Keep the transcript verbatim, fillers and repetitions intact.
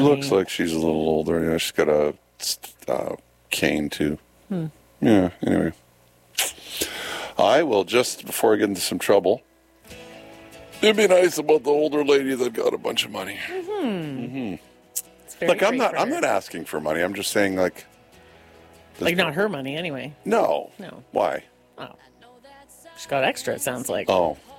looks like she's a little older. Yeah, she's got a uh, cane, too. Hmm. Yeah, anyway. I will just, before I get into some trouble, it'd be nice about the older lady that got a bunch of money. Mm-hmm. Mm-hmm. It's very Like, I'm great not for I'm her. not asking for money. I'm just saying, like... Like, not her money, anyway. No. No. Why? Oh. She's got extra, it sounds like. Oh,